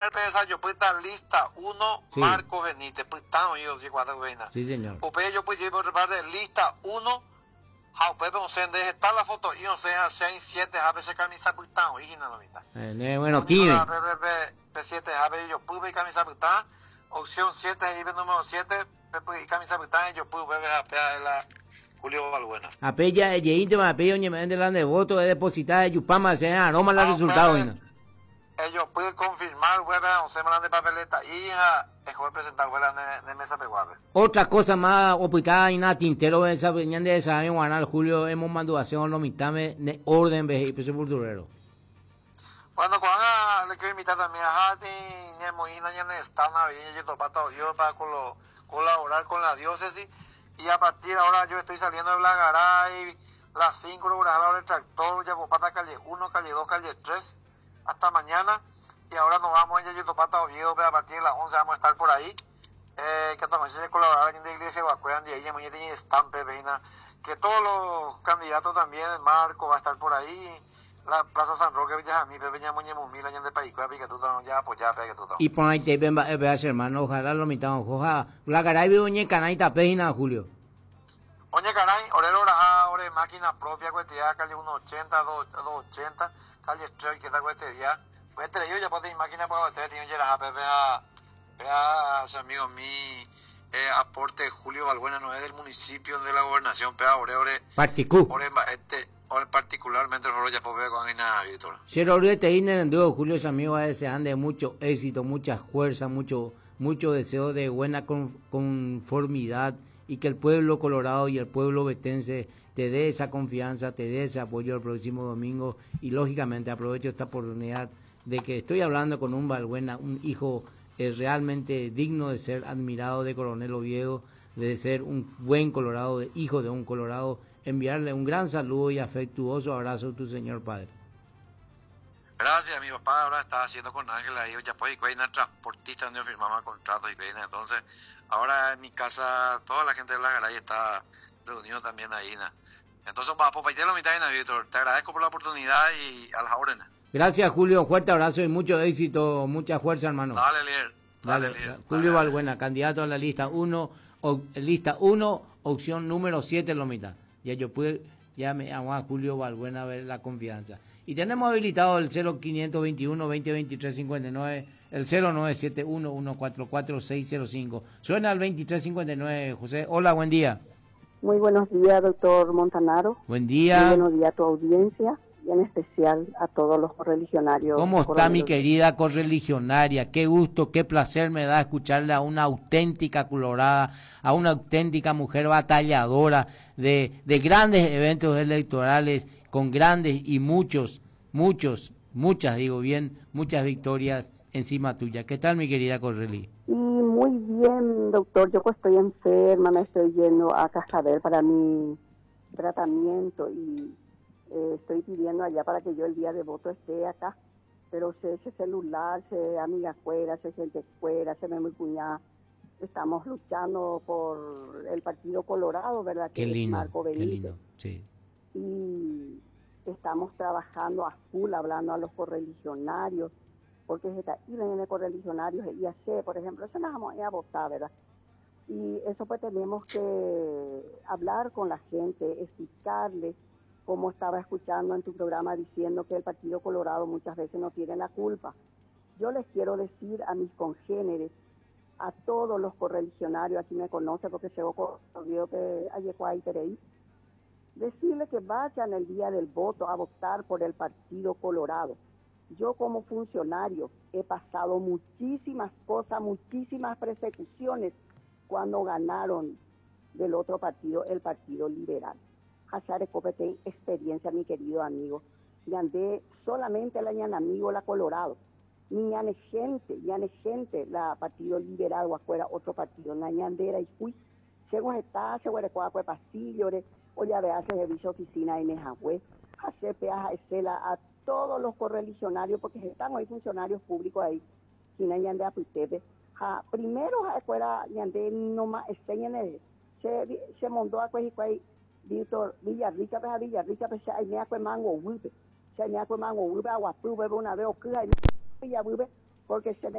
pesa yo pues dar lista 1 Sí. Marcos Benítez, pues estamos yo si cuatro venas. Sí, señor. Upe yo pues yo por parte lista 1 a upe no sé de estar la foto y no sé a 6 7 a veces camisa pues estamos y no mitad. Bueno, Kine. P7 a ver yo pues camisa pues está opción 7 y número 7 y camisa pues está yo pues bebe a la Julio Balbuena. Apella, íntima, apella, oye, me dan de voto, de depositar, Yupama, se aroma los resultados. Ellos pueden confirmar, hueva, un semana de papeleta, hija, el juez presentar hueva de mesa peguave. Otra cosa más, opitada y nada, tintero, esa venían de esa en Guanal, Julio, hemos mandado a hacer un mitame de orden, veje, y peso culturero. Bueno, cuando le quiero invitar también a Hati, ni Moina, ni Estana, y yo para todo Dios, para colaborar con la diócesis, y a partir de ahora yo estoy saliendo de Blagaray, las 5 horas a la hora del tractor, ya pata calle 1, calle 2, calle 3, hasta mañana, y ahora nos vamos a Yotopata Oviedo, a partir de las 11 vamos a estar por ahí, que también se colaborar en la iglesia de Guacuean, de ahí, mañana tiene estampe, veina, que todos los candidatos también, el Marco va a estar por ahí, la Plaza San Roque, Villamí, Peña Muñemumil, año de Paicua, que tú ya apoyar, que tú. Y por ahí te ven, veas hermano, ojalá lo mitamos, ojalá, la caray vivo en Canaita, Pejina, Julio. Oye, caray, orero ore máquina propia, cuestía, calle 180, 280, calle 3, que está cuestía. Pues yo ya puedo tener máquina para usted, tiene que ir a vea, su amigo mi aporte Julio Balbuena, no es del municipio de la gobernación, pea, ore, Particú. Ore particularmente el rolo ya puedo ver con Aina Víctor. Si el ore te en Julio, es amigo, desean de mucho éxito, mucha fuerza, mucho deseo de buena conformidad, y que el pueblo colorado y el pueblo betense te dé esa confianza, te dé ese apoyo el próximo domingo. Y lógicamente aprovecho esta oportunidad de que estoy hablando con un Balbuena, un hijo realmente digno de ser admirado de Coronel Oviedo, de ser un buen colorado, de hijo de un colorado, enviarle un gran saludo y afectuoso abrazo a tu señor padre. Gracias, mi papá ahora está haciendo con Ángela ahí, ya pues, y hay una transportista donde firmaba contratos y entonces ahora en mi casa toda la gente de la Garay está reunido también ahí, ¿no? Entonces va a la mitad de Víctor, te agradezco por la oportunidad y a las órdenes. Gracias, Julio, fuerte abrazo y mucho éxito, mucha fuerza, hermano. Dale, líder. Dale, líder. Julio Balbuena, candidato a la lista 1, opción número 7 en la mitad. Ya yo pude, ya me llamó a Julio Balbuena a ver la confianza. Y tenemos habilitado el 0521-2023-59, el 0971-144-605. Suena al 2359, José. Hola, buen día. Muy buenos días, doctor Montanaro. Buen día. Muy buenos días a tu audiencia y en especial a todos los correligionarios. ¿Cómo está mi querida correligionaria? Qué gusto, qué placer me da escucharle a una auténtica colorada, a una auténtica mujer batalladora de grandes eventos electorales, con grandes y muchas victorias encima tuya. ¿Qué tal, mi querida Correli? Y muy bien, doctor. Yo pues estoy enferma, me estoy yendo a Cascabel para mi tratamiento y estoy pidiendo allá para que yo el día de voto esté acá. Pero ese celular, se amiga fuera, se gente fuera, se me muy cuñada. Estamos luchando por el Partido Colorado, ¿verdad? Qué lindo, Marco Benítez. qué lindo, sí. Y estamos trabajando a full, hablando a los correligionarios, porque se está y en correligionarios y IAC, por ejemplo, eso nos vamos a ir a votar, ¿verdad? Y eso pues tenemos que hablar con la gente, explicarles, como estaba escuchando en tu programa diciendo que el Partido Colorado muchas veces no tiene la culpa. Yo les quiero decir a mis congéneres, a todos los correligionarios, aquí me conoce porque se olvidó que ayer ahí teréis, decirle que vayan el día del voto a votar por el Partido Colorado. Yo como funcionario he pasado muchísimas cosas, muchísimas persecuciones cuando ganaron del otro partido, el Partido Liberal. Hachare Copete, experiencia, mi querido amigo. Y andé solamente la ñan amigo, la Colorado. Ni ñane gente, la Partido Liberal o afuera, otro partido, la ñandera y fui. Según está, según el cuadro de pasillo, o ya veas el servicio oficina en Nejahue, hacer peaje estela a todos los correligionarios, porque están hoy funcionarios públicos ahí, sin ñande a Puitepe. Primero, afuera, ñande nomás, se montó a Cuejicuay, Víctor Villarrica, pues a Villarrica, pues se hay a mango, Wilpe, se hay a mango, Wilpe, Aguapú, una vez, o Villa, porque se